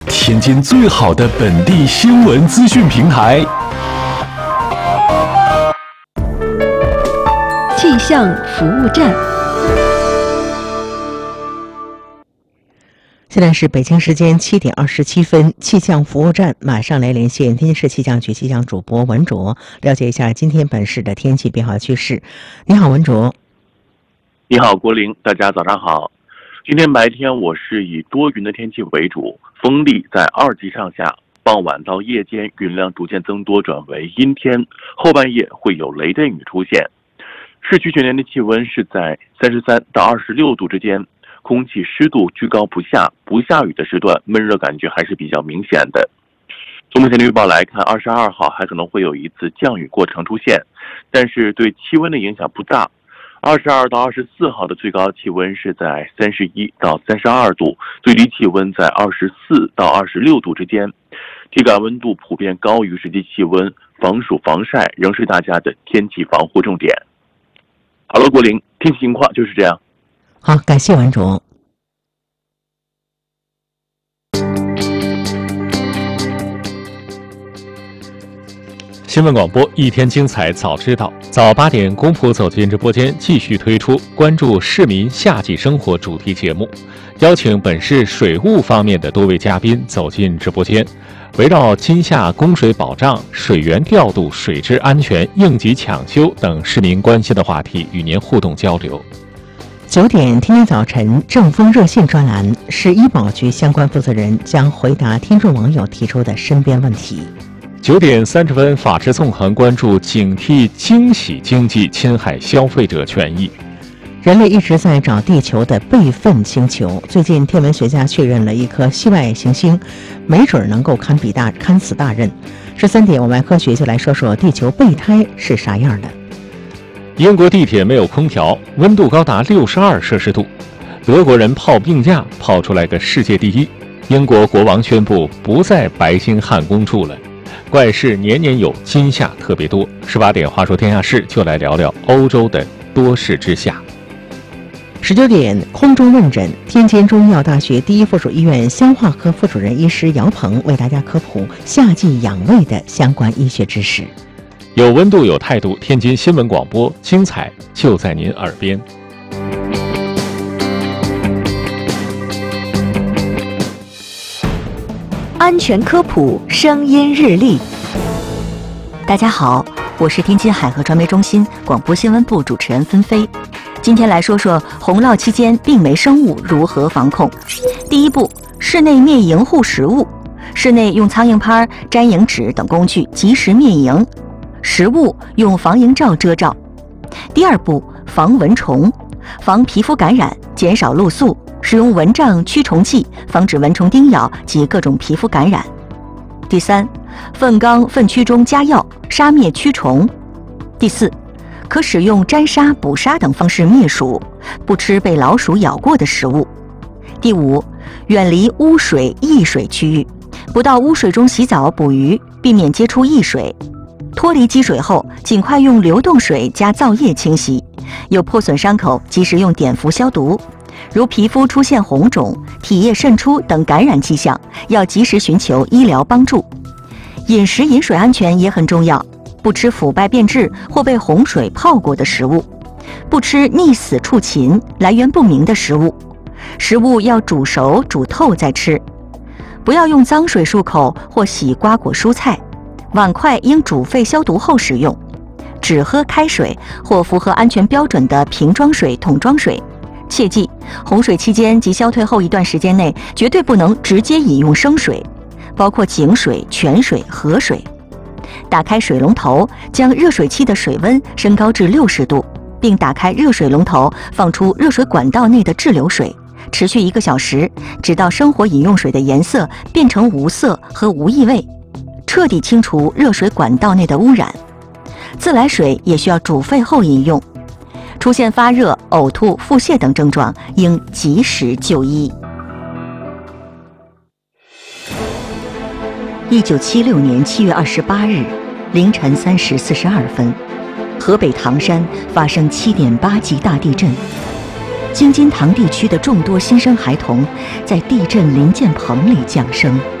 天津最好的本地新闻资讯平台。 气象服务站。现在是北京时间7点27分，气象服务站马上来连线天津市气象局气象主播文卓，了解一下今天本市的天气变化趋势。你好，文卓。 你好，郭玲，大家早上好。今天白天我是以多云的天气为主，风力在2级上下，傍晚到夜间云量逐渐增多转为阴天，后半夜会有雷阵雨出现。市区全年的气温是在33到26度之间，空气湿度居高不下，不下雨的时段闷热感觉还是比较明显的。从目前的预报来看，22号还可能会有一次降雨过程出现，但是对气温的影响不大。22到24号的最高气温是在31到32度，最低气温在24到26度之间，体感温度普遍高于实际气温，防暑防晒仍是大家的天气防护重点。好了，郭玲，天气情况就是这样。 好，感谢文卓。 新闻广播一天精彩早知道，早8点公仆走进直播间，继续推出关注市民夏季生活主题节目，邀请本市水务方面的多位嘉宾走进直播间，围绕今夏供水保障、水源调度、水质安全、应急抢修等市民关心的话题与您互动交流。 9点，天天早晨正风热线专栏，市医保局相关负责人将回答听众网友提出的身边问题。 9点30分，法治纵横关注警惕惊喜经济侵害消费者权益。 人类一直在找地球的备份星球，最近天文学家确认了一颗系外行星，没准能够堪此大任。13点，我们科学就来说说地球备胎是啥样的。 英国地铁没有空调，温度高达62摄氏度，德国人泡病假泡出来个世界第一。英国国王宣布不在白金汉宫住了。怪事年年有，今夏特别多。18点，话说天下事，就来聊聊欧洲的多事之夏。 19点，空中问诊，天津中医药大学第一附属医院消化科副主任医师姚鹏为大家科普夏季养胃的相关医学知识。 有温度有态度，天津新闻广播，精彩就在您耳边。 安全科普声音日历。大家好，我是天津海河传媒中心广播新闻部主持人芬飞。今天来说说洪涝期间病媒生物如何防控。第一步，室内灭蝇护食物。室内用苍蝇拍、粘蝇纸等工具及时灭蝇，食物用防蝇罩遮罩。第二步，防蚊虫，防皮肤感染，减少露宿，使用蚊帐驱虫剂，防止蚊虫叮咬及各种皮肤感染。第三，粪缸、粪区中加药，杀灭驱虫。第四，可使用沾沙、捕沙等方式灭鼠，不吃被老鼠咬过的食物。第五，远离污水、溢水区域，不到污水中洗澡、捕鱼，避免接触溢水。脱离积水后，尽快用流动水加皂液清洗，有破损伤口及时用碘伏消毒。如皮肤出现红肿、体液渗出等感染迹象，要及时寻求医疗帮助。饮食饮水安全也很重要，不吃腐败变质或被洪水泡过的食物，不吃溺死畜禽、来源不明的食物，食物要煮熟煮透再吃，不要用脏水漱口或洗瓜果蔬菜，碗筷应煮沸消毒后使用，只喝开水或符合安全标准的瓶装水、桶装水。切记，洪水期间及消退后一段时间内，绝对不能直接饮用生水，包括井水、泉水、河水。打开水龙头，将热水器的水温升高至60度，并打开热水龙头，放出热水管道内的滞留水，持续1个小时，直到生活饮用水的颜色变成无色和无异味，彻底清除热水管道内的污染。自来水也需要煮沸后饮用。出现发热、呕吐、腹泻等症状，应及时就医。1976年7月28日凌晨3时42分，河北唐山发生7.8级大地震， 京津塘地区的众多新生孩童在地震临建棚里降生。